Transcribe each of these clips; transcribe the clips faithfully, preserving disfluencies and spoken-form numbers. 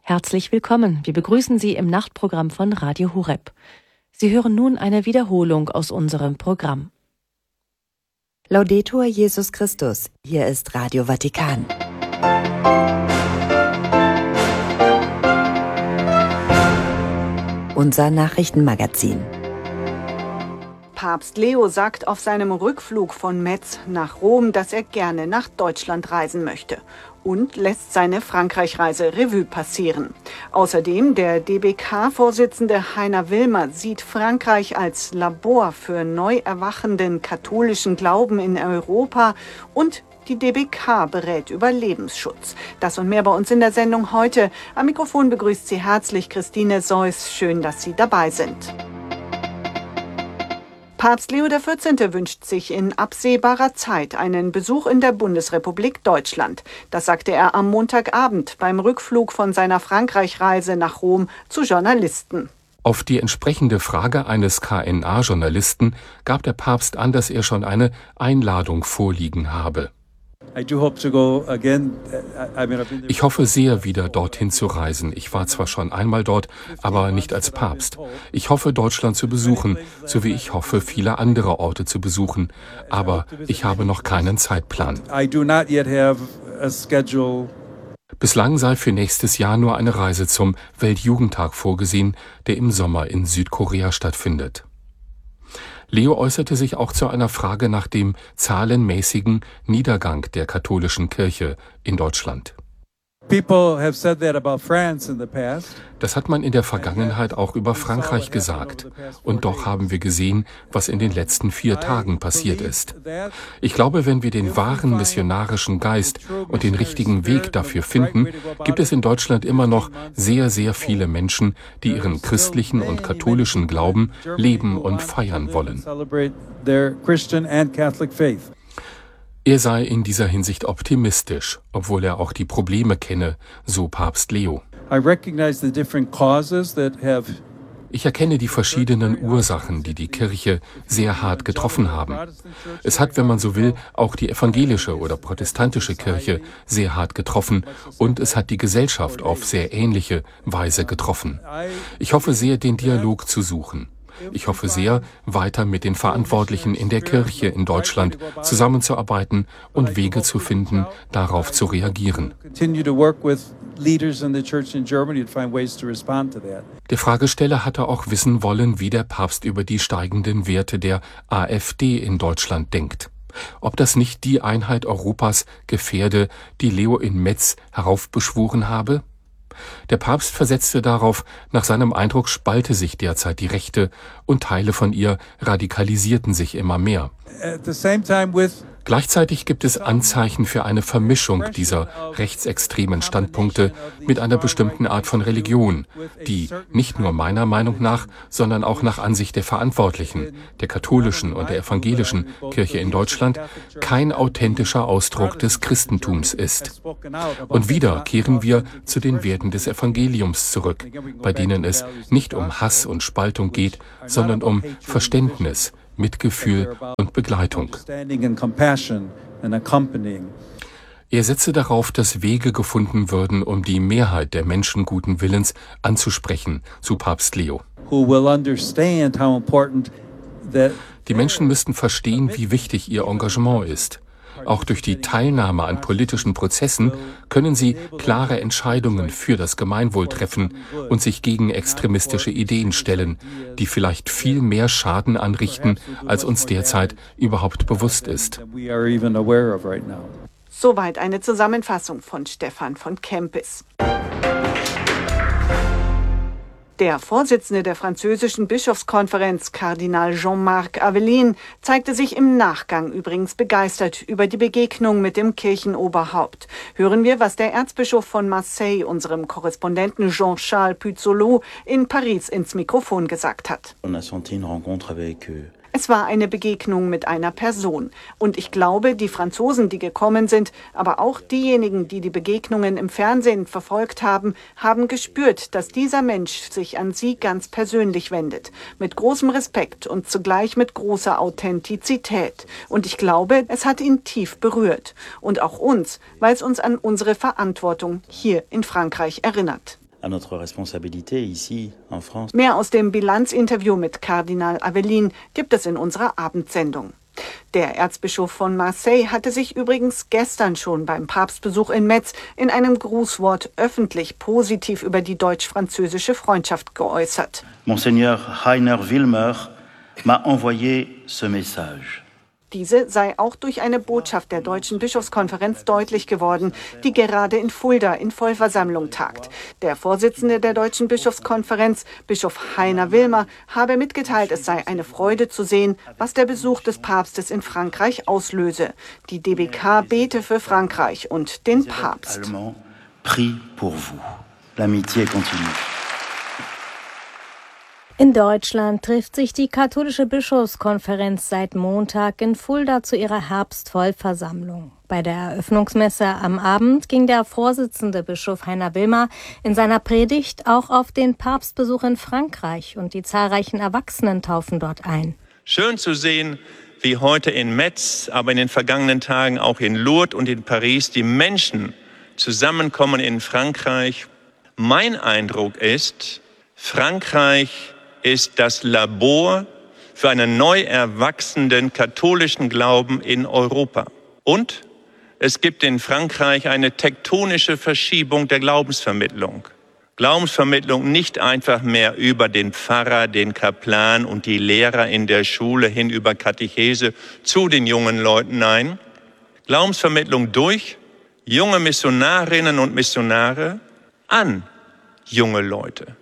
Herzlich willkommen. Wir begrüßen Sie im Nachtprogramm von Radio Horeb. Sie hören nun eine Wiederholung aus unserem Programm. Laudetur Jesus Christus. Hier ist Radio Vatikan. Unser Nachrichtenmagazin. Papst Leo sagt auf seinem Rückflug von Metz nach Rom, dass er gerne nach Deutschland reisen möchte und lässt seine Frankreich-Reise Revue passieren. Außerdem der D B K-Vorsitzende Heiner Wilmer sieht Frankreich als Labor für neu erwachenden katholischen Glauben in Europa und die D B K berät über Lebensschutz. Das und mehr bei uns in der Sendung heute. Am Mikrofon begrüßt Sie herzlich Christine Seuss. Schön, dass Sie dabei sind. Papst Leo der vierzehnte wünscht sich in absehbarer Zeit einen Besuch in der Bundesrepublik Deutschland. Das sagte er am Montagabend beim Rückflug von seiner Frankreich-Reise nach Rom zu Journalisten. Auf die entsprechende Frage eines K N A-Journalisten gab der Papst an, dass er schon eine Einladung vorliegen habe. Ich hoffe sehr, wieder dorthin zu reisen. Ich war zwar schon einmal dort, aber nicht als Papst. Ich hoffe, Deutschland zu besuchen, so wie ich hoffe, viele andere Orte zu besuchen. Aber ich habe noch keinen Zeitplan. Bislang sei für nächstes Jahr nur eine Reise zum Weltjugendtag vorgesehen, der im Sommer in Südkorea stattfindet. Leo äußerte sich auch zu einer Frage nach dem zahlenmäßigen Niedergang der katholischen Kirche in Deutschland. Das hat man in der Vergangenheit auch über Frankreich gesagt. Und doch haben wir gesehen, was in den letzten vier Tagen passiert ist. Ich glaube, wenn wir den wahren missionarischen Geist und den richtigen Weg dafür finden, gibt es in Deutschland immer noch sehr, sehr viele Menschen, die ihren christlichen und katholischen Glauben leben und feiern wollen. Er sei in dieser Hinsicht optimistisch, obwohl er auch die Probleme kenne, so Papst Leo. Ich erkenne die verschiedenen Ursachen, die die Kirche sehr hart getroffen haben. Es hat, wenn man so will, auch die evangelische oder protestantische Kirche sehr hart getroffen und es hat die Gesellschaft auf sehr ähnliche Weise getroffen. Ich hoffe sehr, den Dialog zu suchen. Ich hoffe sehr, weiter mit den Verantwortlichen in der Kirche in Deutschland zusammenzuarbeiten und Wege zu finden, darauf zu reagieren. Der Fragesteller hatte auch wissen wollen, wie der Papst über die steigenden Werte der AfD in Deutschland denkt. Ob das nicht die Einheit Europas gefährde, die Leo in Metz heraufbeschworen habe? Der Papst versetzte darauf, nach seinem Eindruck spalte sich derzeit die Rechte und Teile von ihr radikalisierten sich immer mehr. Gleichzeitig gibt es Anzeichen für eine Vermischung dieser rechtsextremen Standpunkte mit einer bestimmten Art von Religion, die nicht nur meiner Meinung nach, sondern auch nach Ansicht der Verantwortlichen, der katholischen und der evangelischen Kirche in Deutschland, kein authentischer Ausdruck des Christentums ist. Und wieder kehren wir zu den Werten des Evangeliums zurück, bei denen es nicht um Hass und Spaltung geht, sondern um Verständnis, Mitgefühl und Begleitung. Er setze darauf, dass Wege gefunden würden, um die Mehrheit der Menschen guten Willens anzusprechen, so Papst Leo. Die Menschen müssten verstehen, wie wichtig ihr Engagement ist. Auch durch die Teilnahme an politischen Prozessen können sie klare Entscheidungen für das Gemeinwohl treffen und sich gegen extremistische Ideen stellen, die vielleicht viel mehr Schaden anrichten, als uns derzeit überhaupt bewusst ist. Soweit eine Zusammenfassung von Stefan von Kempis. Der Vorsitzende der französischen Bischofskonferenz, Kardinal Jean-Marc Aveline, zeigte sich im Nachgang übrigens begeistert über die Begegnung mit dem Kirchenoberhaupt. Hören wir, was der Erzbischof von Marseille, unserem Korrespondenten Jean-Charles Puzolo, in Paris ins Mikrofon gesagt hat. Es war eine Begegnung mit einer Person. Und ich glaube, die Franzosen, die gekommen sind, aber auch diejenigen, die die Begegnungen im Fernsehen verfolgt haben, haben gespürt, dass dieser Mensch sich an sie ganz persönlich wendet. Mit großem Respekt und zugleich mit großer Authentizität. Und ich glaube, es hat ihn tief berührt. Und auch uns, weil es uns an unsere Verantwortung hier in Frankreich erinnert. Mehr aus dem Bilanzinterview mit Kardinal Avelin gibt es in unserer Abendsendung. Der Erzbischof von Marseille hatte sich übrigens gestern schon beim Papstbesuch in Metz in einem Grußwort öffentlich positiv über die deutsch-französische Freundschaft geäußert. Monseigneur Heiner Wilmer m'a envoyé ce message. Diese sei auch durch eine Botschaft der Deutschen Bischofskonferenz deutlich geworden, die gerade in Fulda in Vollversammlung tagt. Der Vorsitzende der Deutschen Bischofskonferenz, Bischof Heiner Wilmer, habe mitgeteilt, es sei eine Freude zu sehen, was der Besuch des Papstes in Frankreich auslöse. Die D B K bete für Frankreich und den Papst. Prie pour vous. L'amitié continue. In Deutschland trifft sich die katholische Bischofskonferenz seit Montag in Fulda zu ihrer Herbstvollversammlung. Bei der Eröffnungsmesse am Abend ging der Vorsitzende Bischof Heiner Wilmer in seiner Predigt auch auf den Papstbesuch in Frankreich und die zahlreichen Erwachsenentaufen dort ein. Schön zu sehen, wie heute in Metz, aber in den vergangenen Tagen auch in Lourdes und in Paris die Menschen zusammenkommen in Frankreich. Mein Eindruck ist, Frankreich ist das Labor für einen neu erwachsenden katholischen Glauben in Europa. Und es gibt in Frankreich eine tektonische Verschiebung der Glaubensvermittlung. Glaubensvermittlung nicht einfach mehr über den Pfarrer, den Kaplan und die Lehrer in der Schule hin über Katechese zu den jungen Leuten. Nein, Glaubensvermittlung durch junge Missionarinnen und Missionare an junge Leute.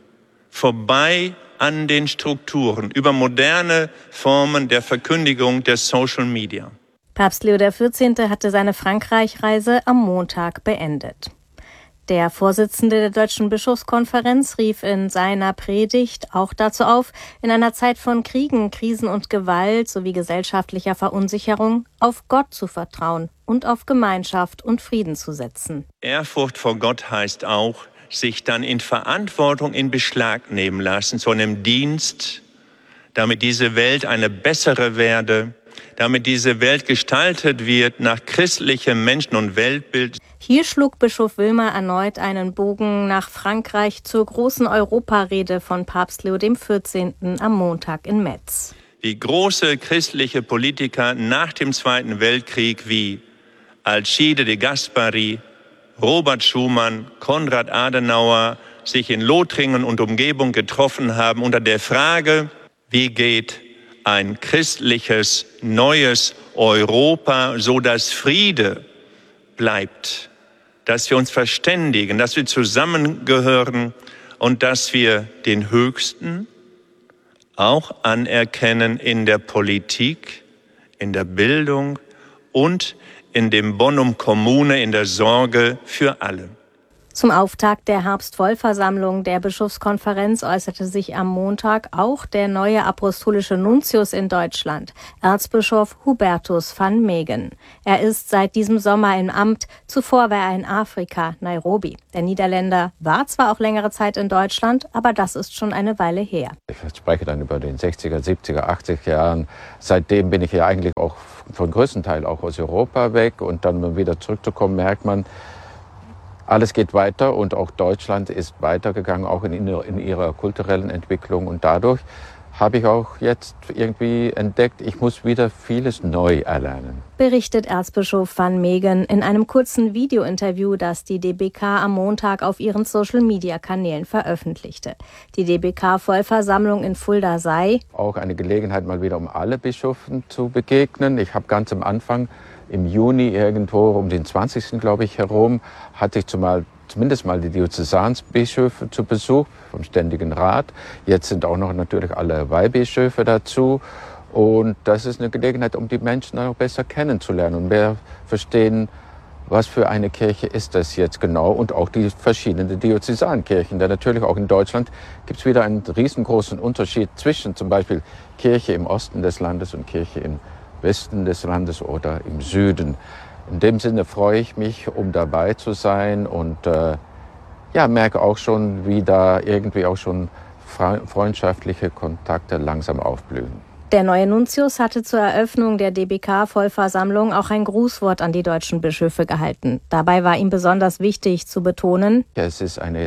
Vorbei an den Strukturen, über moderne Formen der Verkündigung der Social Media. Papst Leo der vierzehnte hatte seine Frankreich-Reise am Montag beendet. Der Vorsitzende der Deutschen Bischofskonferenz rief in seiner Predigt auch dazu auf, in einer Zeit von Kriegen, Krisen und Gewalt sowie gesellschaftlicher Verunsicherung auf Gott zu vertrauen und auf Gemeinschaft und Frieden zu setzen. Ehrfurcht vor Gott heißt auch, sich dann in Verantwortung in Beschlag nehmen lassen, zu einem Dienst, damit diese Welt eine bessere werde, damit diese Welt gestaltet wird nach christlichem Menschen- und Weltbild. Hier schlug Bischof Wilmer erneut einen Bogen nach Frankreich zur großen Europarede von Papst Leo der vierzehnte am Montag in Metz. Wie große christliche Politiker nach dem Zweiten Weltkrieg wie Alcide de Gasperi, Robert Schuman, Konrad Adenauer sich in Lothringen und Umgebung getroffen haben unter der Frage, wie geht ein christliches, neues Europa, so dass Friede bleibt, dass wir uns verständigen, dass wir zusammengehören und dass wir den Höchsten auch anerkennen in der Politik, in der Bildung und in dem Bonum Commune, in der Sorge für alle. Zum Auftakt der Herbstvollversammlung der Bischofskonferenz äußerte sich am Montag auch der neue apostolische Nuntius in Deutschland, Erzbischof Hubertus van Megen. Er ist seit diesem Sommer im Amt, zuvor war er in Afrika, Nairobi. Der Niederländer war zwar auch längere Zeit in Deutschland, aber das ist schon eine Weile her. Ich spreche dann über den sechziger, siebziger, achtziger Jahren. Seitdem bin ich ja eigentlich auch von größten Teil auch aus Europa weg und dann wieder zurückzukommen, merkt man, alles geht weiter und auch Deutschland ist weitergegangen, auch in, in ihrer kulturellen Entwicklung. Und dadurch habe ich auch jetzt irgendwie entdeckt, ich muss wieder vieles neu erlernen. Berichtet Erzbischof van Megen in einem kurzen Videointerview, das die D B K am Montag auf ihren Social-Media-Kanälen veröffentlichte. Die D B K-Vollversammlung in Fulda sei auch eine Gelegenheit, mal wieder um alle Bischöfen zu begegnen. Ich habe ganz am Anfang im Juni irgendwo um den zwanzigsten glaube ich herum, hatte ich zumal, zumindest mal die Diözesansbischöfe zu Besuch vom Ständigen Rat. Jetzt sind auch noch natürlich alle Weihbischöfe dazu. Und das ist eine Gelegenheit, um die Menschen noch besser kennenzulernen und mehr verstehen, was für eine Kirche ist das jetzt genau und auch die verschiedenen Diözesankirchen. Denn natürlich auch in Deutschland gibt es wieder einen riesengroßen Unterschied zwischen zum Beispiel Kirche im Osten des Landes und Kirche im Westen des Landes oder im Süden. In dem Sinne freue ich mich, um dabei zu sein und äh, ja, merke auch schon, wie da irgendwie auch schon freundschaftliche Kontakte langsam aufblühen. Der neue Nuntius hatte zur Eröffnung der D B K-Vollversammlung auch ein Grußwort an die deutschen Bischöfe gehalten. Dabei war ihm besonders wichtig zu betonen: Es ist eine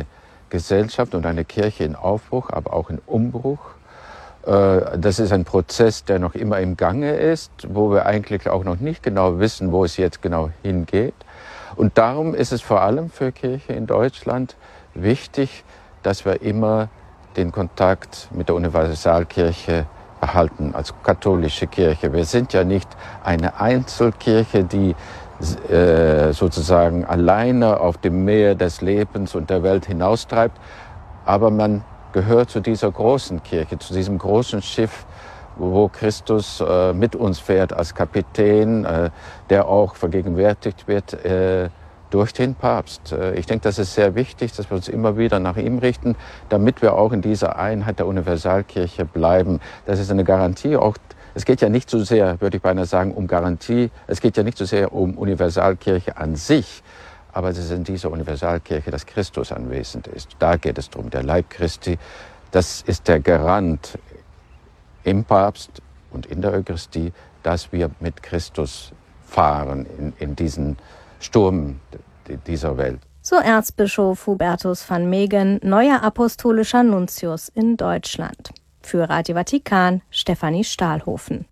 Gesellschaft und eine Kirche in Aufbruch, aber auch in Umbruch. Das ist ein Prozess, der noch immer im Gange ist, wo wir eigentlich auch noch nicht genau wissen, wo es jetzt genau hingeht. Und darum ist es vor allem für Kirche in Deutschland wichtig, dass wir immer den Kontakt mit der Universalkirche behalten, als katholische Kirche. Wir sind ja nicht eine Einzelkirche, die äh, sozusagen alleine auf dem Meer des Lebens und der Welt hinaustreibt, aber man gehört zu dieser großen Kirche, zu diesem großen Schiff, wo Christus äh, mit uns fährt als Kapitän, äh, der auch vergegenwärtigt wird äh, durch den Papst. Äh, ich denke, das ist sehr wichtig, dass wir uns immer wieder nach ihm richten, damit wir auch in dieser Einheit der Universalkirche bleiben. Das ist eine Garantie. Auch, es geht ja nicht so sehr, würde ich beinahe sagen, um Garantie. Es geht ja nicht so sehr um Universalkirche an sich, aber es ist in dieser Universalkirche, dass Christus anwesend ist. Da geht es darum, der Leib Christi. Das ist der Garant im Papst und in der Eucharistie, dass wir mit Christus fahren in, in diesen Sturm dieser Welt. So Erzbischof Hubertus van Meegen, neuer apostolischer Nuntius in Deutschland. Für Radio Vatikan, Stefanie Stahlhofen.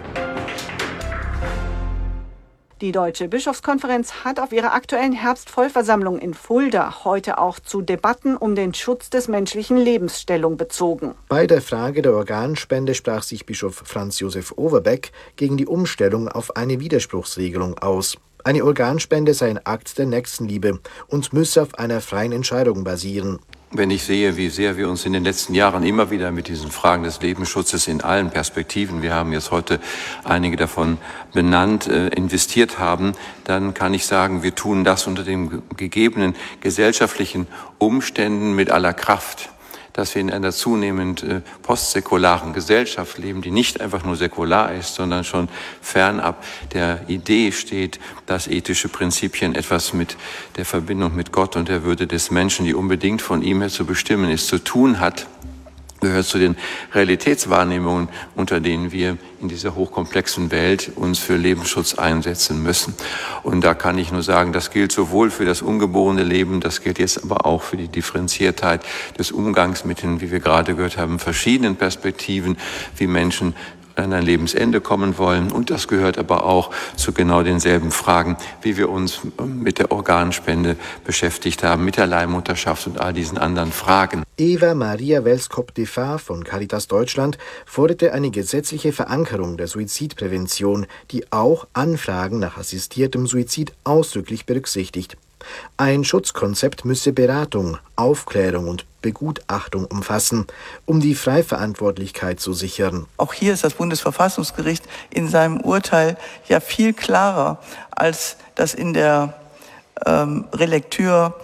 Die Deutsche Bischofskonferenz hat auf ihrer aktuellen Herbstvollversammlung in Fulda heute auch zu Debatten um den Schutz des menschlichen Lebens Stellung bezogen. Bei der Frage der Organspende sprach sich Bischof Franz Josef Overbeck gegen die Umstellung auf eine Widerspruchsregelung aus. Eine Organspende sei ein Akt der Nächstenliebe und müsse auf einer freien Entscheidung basieren. Wenn ich sehe, wie sehr wir uns in den letzten Jahren immer wieder mit diesen Fragen des Lebensschutzes in allen Perspektiven, wir haben jetzt heute einige davon benannt, äh, investiert haben, dann kann ich sagen, wir tun das unter den gegebenen gesellschaftlichen Umständen mit aller Kraft, dass wir in einer zunehmend äh, postsäkularen Gesellschaft leben, die nicht einfach nur säkular ist, sondern schon fernab der Idee steht, dass ethische Prinzipien etwas mit der Verbindung mit Gott und der Würde des Menschen, die unbedingt von ihm her zu bestimmen ist, zu tun hat, gehört zu den Realitätswahrnehmungen, unter denen wir in dieser hochkomplexen Welt uns für Lebensschutz einsetzen müssen. Und da kann ich nur sagen, das gilt sowohl für das ungeborene Leben, das gilt jetzt aber auch für die Differenziertheit des Umgangs mit den, wie wir gerade gehört haben, verschiedenen Perspektiven, wie Menschen an ein Lebensende kommen wollen. Und das gehört aber auch zu genau denselben Fragen, wie wir uns mit der Organspende beschäftigt haben, mit der Leihmutterschaft und all diesen anderen Fragen. Eva Maria Welskop-Defa von Caritas Deutschland forderte eine gesetzliche Verankerung der Suizidprävention, die auch Anfragen nach assistiertem Suizid ausdrücklich berücksichtigt. Ein Schutzkonzept müsse Beratung, Aufklärung und Begutachtung umfassen, um die Freiverantwortlichkeit zu sichern. Auch hier ist das Bundesverfassungsgericht in seinem Urteil ja viel klarer, als das in der ähm, Relektür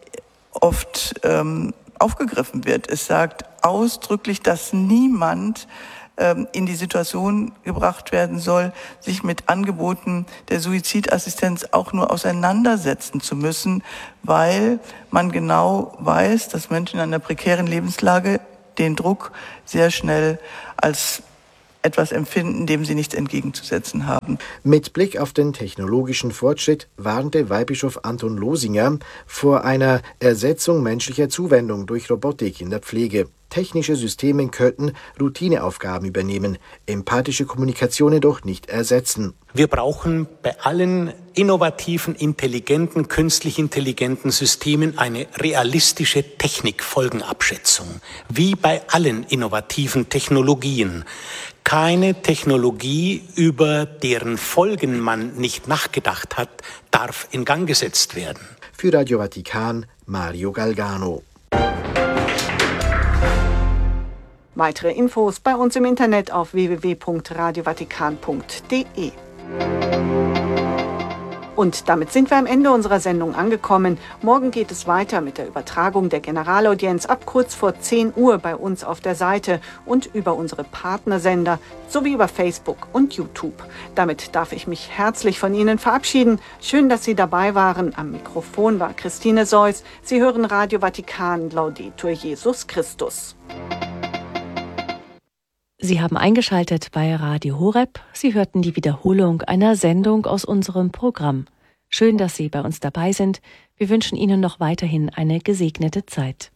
oft ähm, aufgegriffen wird. Es sagt ausdrücklich, dass niemand in die Situation gebracht werden soll, sich mit Angeboten der Suizidassistenz auch nur auseinandersetzen zu müssen, weil man genau weiß, dass Menschen in einer prekären Lebenslage den Druck sehr schnell als etwas empfinden, dem sie nichts entgegenzusetzen haben. Mit Blick auf den technologischen Fortschritt warnte Weihbischof Anton Losinger vor einer Ersetzung menschlicher Zuwendung durch Robotik in der Pflege. Technische Systeme könnten Routineaufgaben übernehmen, empathische Kommunikation jedoch nicht ersetzen. Wir brauchen bei allen innovativen, intelligenten, künstlich intelligenten Systemen eine realistische Technikfolgenabschätzung, wie bei allen innovativen Technologien. Keine Technologie, über deren Folgen man nicht nachgedacht hat, darf in Gang gesetzt werden. Für Radio Vatikan, Mario Galgano. Weitere Infos bei uns im Internet auf w w w punkt radio vatikan punkt d e. Und damit sind wir am Ende unserer Sendung angekommen. Morgen geht es weiter mit der Übertragung der Generalaudienz ab kurz vor zehn Uhr bei uns auf der Seite und über unsere Partnersender sowie über Facebook und YouTube. Damit darf ich mich herzlich von Ihnen verabschieden. Schön, dass Sie dabei waren. Am Mikrofon war Christine Seuss. Sie hören Radio Vatikan, Laudetur Jesus Christus. Sie haben eingeschaltet bei Radio Horeb. Sie hörten die Wiederholung einer Sendung aus unserem Programm. Schön, dass Sie bei uns dabei sind. Wir wünschen Ihnen noch weiterhin eine gesegnete Zeit.